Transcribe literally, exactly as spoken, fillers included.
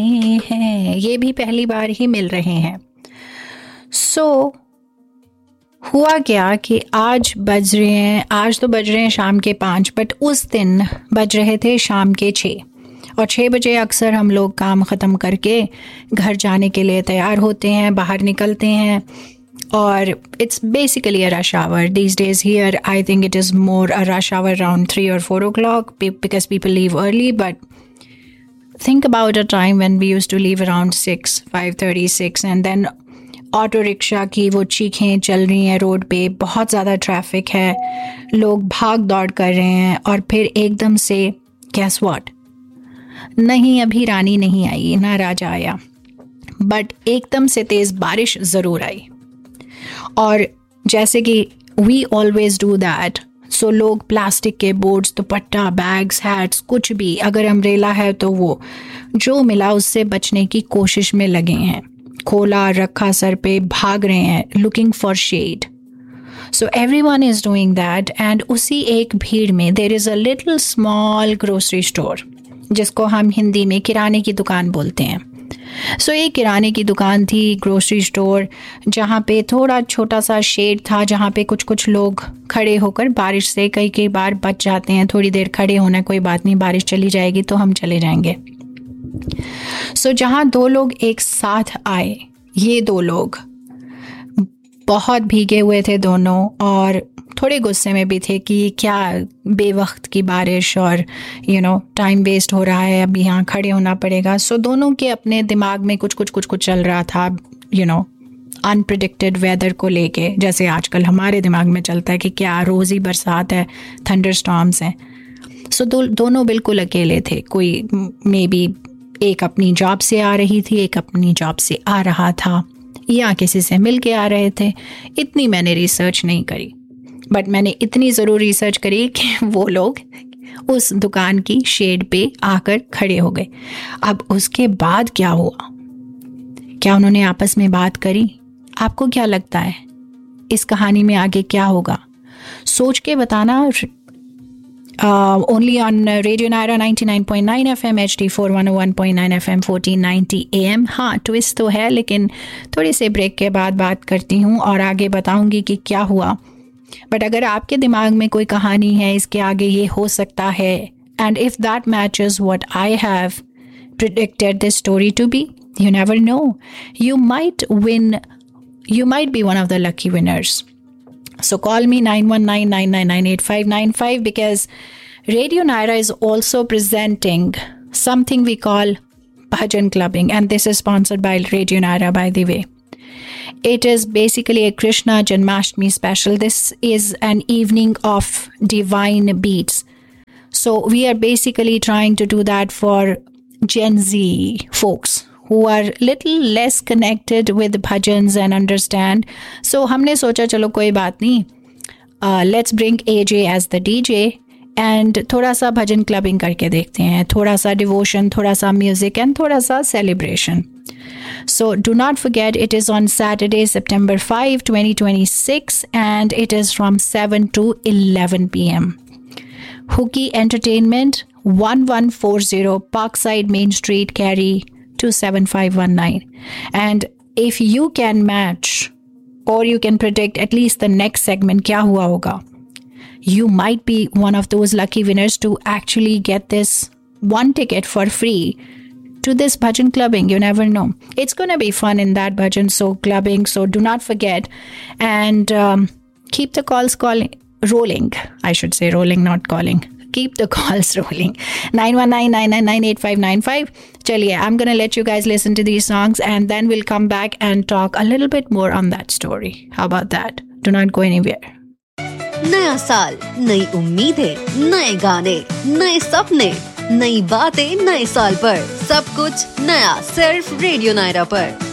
हैं, ये भी पहली बार ही मिल रहे हैं। सो so, हुआ क्या कि आज बज रहे हैं, आज तो बज रहे हैं शाम के पाँच, बट उस दिन बज रहे थे शाम के छः। और छः बजे अक्सर हम लोग काम ख़त्म करके घर जाने के लिए तैयार होते हैं, बाहर निकलते हैं। और it's basically a rush our these days here. I think it is more a rush our around three और four O clock because people leave early. But think about a time when we used to leave around six, five thirty, six, and then auto rickshaw की वो चीखें चल रही हैं road पे, बहुत ज़्यादा traffic है, लोग भाग दौड़ कर रहे हैं। और फिर एकदम से guess what, नहीं अभी रानी नहीं आई, ना राजा आया, बट एकदम से तेज़ बारिश ज़रूर आई। और जैसे कि we always do that, so so, लोग प्लास्टिक के बोर्ड्स, दुपट्टा, बैग्स, हैट्स, कुछ भी, अगर अम्ब्रेला है तो वो जो मिला उससे बचने की कोशिश में लगे हैं, खोला रखा सर पे, भाग रहे हैं, looking for shade. So everyone is doing that. And उसी एक भीड़ में there is a little small grocery store, जिसको हम हिंदी में किराने की दुकान बोलते हैं। सो so, एक किराने की दुकान थी, ग्रोसरी स्टोर, जहाँ पे थोड़ा छोटा सा शेड था, जहाँ पे कुछ कुछ लोग खड़े होकर बारिश से कई कई बार बच जाते हैं। थोड़ी देर खड़े होना, कोई बात नहीं, बारिश चली जाएगी तो हम चले जाएंगे। सो so, जहाँ दो लोग एक साथ आए, ये दो लोग बहुत भीगे हुए थे दोनों, और थोड़े गुस्से में भी थे कि क्या बेवक्त की बारिश, और यू नो टाइम वेस्ट हो रहा है, अभी यहाँ खड़े होना पड़ेगा। सो so, दोनों के अपने दिमाग में कुछ कुछ कुछ कुछ चल रहा था, यू नो अनप्रिडिक्टेड वेदर को लेके, जैसे आजकल हमारे दिमाग में चलता है कि क्या रोज़ ही बरसात है, थंडर स्टॉर्म्स हैं। सो so, दो, दोनों बिल्कुल अकेले थे। कोई मे बी एक अपनी जॉब से आ रही थी, एक अपनी जॉब से आ रहा था, या किसी से मिल के आ रहे थे। इतनी मैंने रिसर्च नहीं करी, बट मैंने इतनी ज़रूर रिसर्च करी कि वो लोग उस दुकान की शेड पे आकर खड़े हो गए। अब उसके बाद क्या हुआ, क्या उन्होंने आपस में बात करी? आपको क्या लगता है इस कहानी में आगे क्या होगा? सोच के बताना। Only on radio Naira ninety nine point nine F M, H D four one O one point nine F M, fourteen ninety A M. हाँ, ट्विस्ट तो है, लेकिन थोड़ी से ब्रेक के बाद बात करती हूँ और आगे बताऊँगी कि क्या हुआ। बट अगर आपके दिमाग में कोई कहानी है, इसके आगे ये हो सकता है, and if that matches what I have predicted this story to be, you never know, you might win, you might be one of the lucky winners. So call me nine one nine, nine nine nine, eight five nine five, because Radio Naira is also presenting something we call Bhajan Clubbing, and this is sponsored by Radio Naira, by the way. It is basically a Krishna Janmashtami special. This is an evening of divine beats. So we are basically trying to do that for Gen Z folks who are little less connected with bhajans and understand. So हमने सोचा चलो कोई बात नहीं, uh, let's bring A J as the D J and थोड़ा सा भजन clubbing करके देखते हैं, थोड़ा सा डिवोशन, थोड़ा सा म्यूजिक एंड थोड़ा सा celebration. So do not forget, it is on Saturday, September fifth, twenty twenty-six, and it is from seven to eleven p m Hookie Entertainment, eleven forty Parkside Main Street, Cary, two seven five one nine. And if you can match or you can predict at least the next segment क्या हुआ होगा, you might be one of those lucky winners to actually get this one ticket for free to this bhajan clubbing. You never know. It's going to be fun in that bhajan so clubbing. So do not forget, and um, keep the calls calling rolling. I should say rolling, not calling. Keep the calls rolling. nine one nine, nine nine nine, eight five nine five. Chaliye, I'm going to let you guys listen to these songs, and then we'll come back and talk a little bit more on that story. How about that? Do not go anywhere. नया साल, नई उम्मीदें, नए गाने, नए सपने, नई बातें नए साल पर, सब कुछ नया सिर्फ रेडियो नायरा पर।